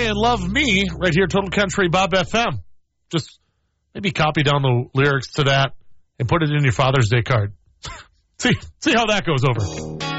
Day and Love Me right here, Total Country Bob FM. Just maybe copy down the lyrics to that and put it in your Father's Day card. See how that goes over.